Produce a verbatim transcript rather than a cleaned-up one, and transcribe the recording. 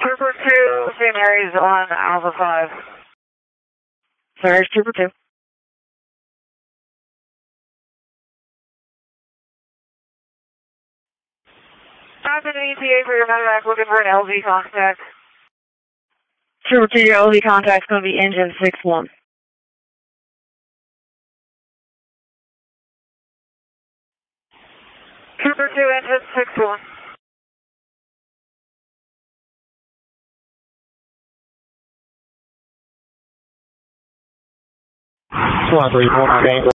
Trooper two, Saint Mary's on Alpha five. Sorry, Trooper two. Stop at an E T A for your medevac looking for an L V contact. Trooper two, your L V contact's going to be engine six one. Trooper two, engine six one. Two one three four nine.